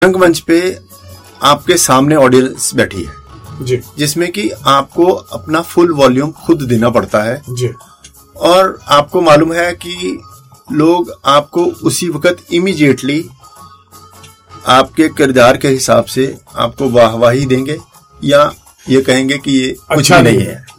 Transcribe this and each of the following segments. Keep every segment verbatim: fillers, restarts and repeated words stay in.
रंगमंच पे आपके सामने ऑडियंस बैठी है जी, जिसमें कि आपको अपना फुल वॉल्यूम खुद देना पड़ता है जी, और आपको मालूम है कि लोग आपको उसी वक्त इमीडिएटली आपके किरदार के हिसाब से आपको वाहवाही देंगे या ये कहेंगे कि ये कुछ अच्छा भी नहीं नहीं है। है।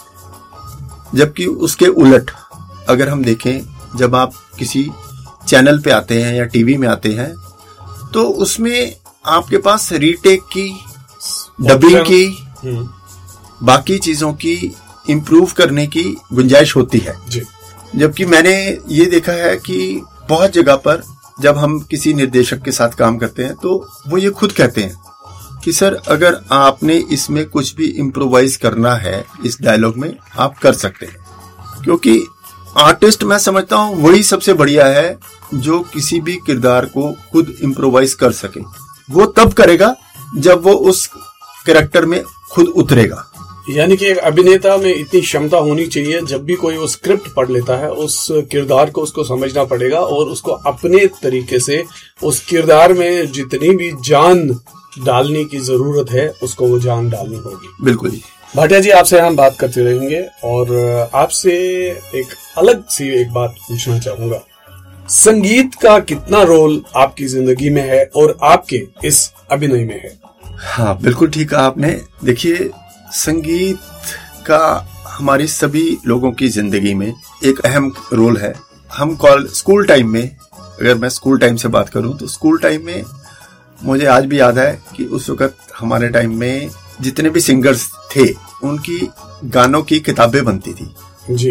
जी, जबकि उसके उलट अगर हम देखें, जब आप किसी चैनल पे आते हैं या टीवी में आते हैं तो उसमें आपके पास रीटेक की, डबिंग की, हम्म, बाकी चीजों की इम्प्रूव करने की गुंजाइश होती है। जी, जबकि मैंने ये देखा है कि बहुत जगह पर जब हम किसी निर्देशक के साथ काम करते हैं तो वो ये खुद कहते हैं कि सर अगर आपने इसमें कुछ भी इम्प्रोवाइज करना है इस डायलॉग में, आप कर सकते हैं। क्योंकि आर्टिस्ट मैं समझता हूं वही सबसे बढ़िया है जो किसी भी किरदार को खुद इम्प्रोवाइज कर सके। वो तब करेगा जब वो उस कैरेक्टर में खुद उतरेगा। यानी कि एक अभिनेता में इतनी क्षमता होनी चाहिए, जब भी कोई वो स्क्रिप्ट पढ़ लेता है उस किरदार को उसको समझना पड़ेगा और उसको अपने तरीके से उस किरदार में जितनी भी जान डालने की जरूरत है उसको वो जान डालनी होगी। बिल्कुल जी। भाटिया जी, आपसे हम बात करते रहेंगे और आपसे एक अलग सी एक बात पूछना चाहूंगा। संगीत का कितना रोल आपकी जिंदगी में है और आपके इस अभिनय में है? हाँ, बिल्कुल ठीक कहा आपने। देखिए, संगीत का हमारी सभी लोगों की जिंदगी में एक अहम रोल है। हम कॉल स्कूल टाइम में, अगर मैं स्कूल टाइम से बात करूं तो स्कूल टाइम में मुझे आज भी याद है कि उस वक्त हमारे टाइम में जितने भी सिंगर्स थे उनकी गानों की किताबें बनती थी जी,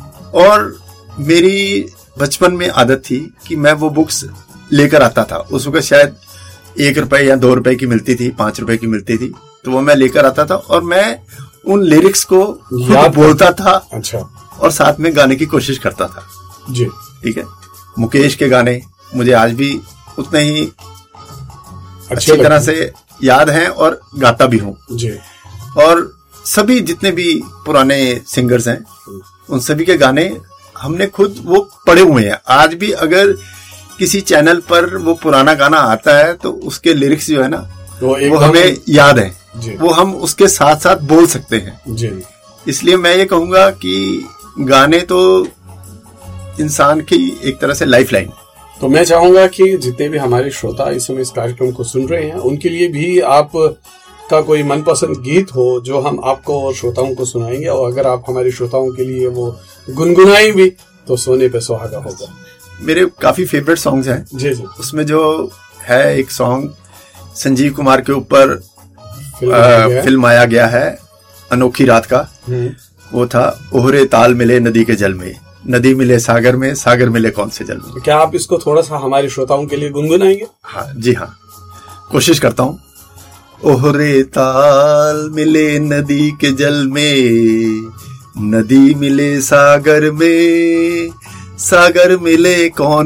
और मेरी बचपन में आदत थी कि मैं वो बुक्स लेकर आता था। उस वक्त शायद एक रुपए या दो रुपए की मिलती थी, पांच रुपए की मिलती थी, तो वो मैं लेकर आता था और मैं उन लिरिक्स को खुद बोलता था। अच्छा। और साथ में गाने की कोशिश करता था जी, ठीक है। मुकेश के गाने मुझे आज भी उतने ही अच्छी तरह से याद हैं और गाता भी हूँ जी। और सभी जितने भी पुराने सिंगर्स हैं उन सभी के गाने हमने खुद वो पढ़े हुए हैं। आज भी अगर किसी चैनल पर वो पुराना गाना आता है तो उसके लिरिक्स जो है ना वो, वो हमें याद है, वो हम उसके साथ साथ बोल सकते हैं जी। इसलिए मैं ये कहूंगा कि गाने तो इंसान की एक तरह से लाइफ लाइन। तो मैं चाहूंगा कि जितने भी हमारे श्रोता इस समय इस कार्यक्रम को सुन रहे हैं उनके लिए भी आप का कोई मनपसंद गीत हो जो हम आपको और श्रोताओं को सुनाएंगे, और अगर आप हमारे श्रोताओं के लिए वो गुनगुनाएं भी तो सोने पे सुहागा होगा। मेरे काफी फेवरेट सॉन्ग्स हैं जी जी। उसमें जो है एक सॉन्ग संजीव कुमार के ऊपर फिल्म आया गया है अनोखी रात का, वो था ओहरे ताल मिले नदी के जल में, नदी मिले सागर में, सागर मिले कौन से जल में। क्या आप इसको थोड़ा सा हमारे श्रोताओं के लिए गुनगुनाएंगे? हाँ जी हाँ, कोशिश करता हूँ। ओहरे ताल मिले नदी के जल में, नदी मिले सागर में, सागर मिले कौन